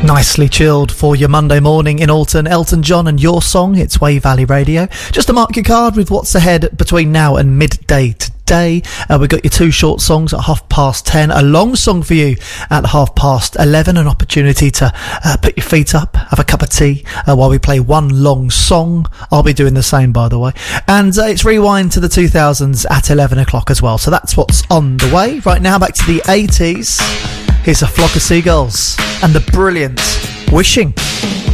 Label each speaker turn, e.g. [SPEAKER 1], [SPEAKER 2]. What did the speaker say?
[SPEAKER 1] Nicely chilled for your Monday morning in Alton. Elton John and Your Song. It's Wave Valley Radio. Just to mark your card with what's ahead between now and midday today. We've got your two short songs at 10:30, a long song for you at 11:30, an opportunity to put your feet up, have a cup of tea while we play one long song. I'll be doing the same, by the way. And it's Rewind to the 2000s at 11 o'clock as well. So that's what's on the way. Right now, back to the 80s. Here's A Flock of Seagulls and the brilliant Wishing.